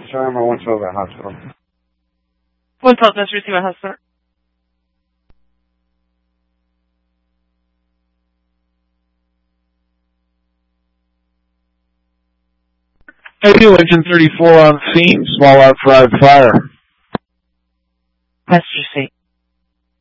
Sorry, I'm at 112 at hospital. 112, that's receive a hospital. Engine 34 on scene, small outside fire. West receipt.